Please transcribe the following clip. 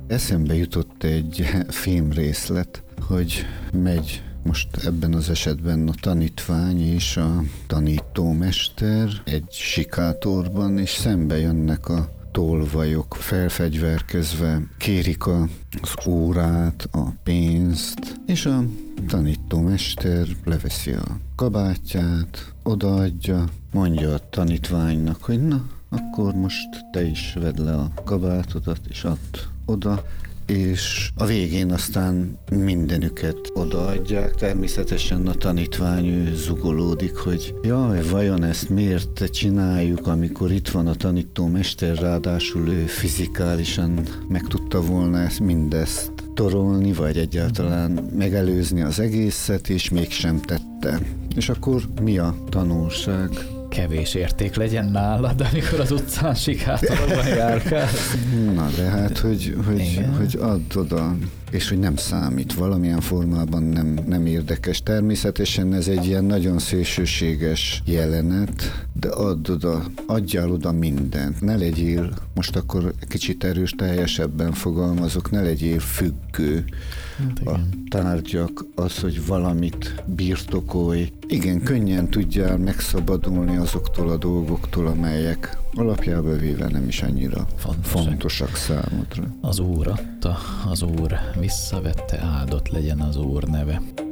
Eszembe jutott egy filmrészlet, hogy megy most ebben az esetben a tanítvány és a tanítómester egy sikátorban, és szembe jönnek a tolvajok felfegyverkezve, kérik az órát, a pénzt, és a tanítómester leveszi a kabátját, odaadja, mondja a tanítványnak, hogy na, akkor most te is vedd le a kabátodat, és add oda, és a végén aztán mindenüket odaadják. Természetesen a tanítvány ő zugolódik, hogy jaj, vajon ezt miért csináljuk, amikor itt van a tanítómester, ráadásul ő fizikálisan meg tudta volna mindezt torolni, vagy egyáltalán megelőzni az egészet, és mégsem tette. És akkor mi a tanulság? Kevés érték legyen nálad, amikor az utcán sikátorban járkálsz. Na, de hát, hogy add oda, és hogy nem számít, valamilyen formában nem érdekes. Természetesen ez egy ilyen nagyon szélsőséges jelenet, de adjál oda mindent. Ne legyél, most akkor kicsit erőteljesebben fogalmazok, ne legyél függő. A tárgyak, az, hogy valamit birtokolj. Igen, könnyen tudjál megszabadulni azoktól a dolgoktól, amelyek alapjában véve nem is annyira fontosak számodra. Az Úr adta, az Úr visszavette, áldott legyen az Úr neve.